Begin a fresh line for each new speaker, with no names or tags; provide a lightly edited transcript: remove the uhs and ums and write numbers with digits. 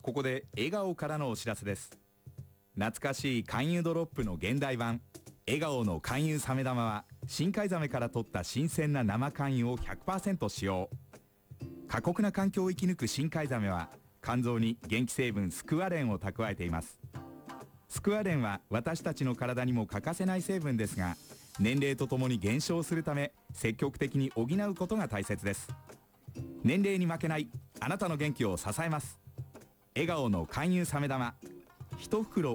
ここで笑顔からのお知らせです。懐かしい勧誘ドロップの現代版笑顔の勧誘サメ玉は、深海ザメから取った新鮮な生勧誘を 100% 使用。過酷な環境を生き抜く深海ザメは、肝臓に元気成分スクワレンを蓄えています。スクワレンは私たちの体にも欠かせない成分ですが、年齢とともに減少するため、積極的に補うことが大切です。年齢に負けないあなたの元気を支えます。笑顔の勧誘サメ玉、1袋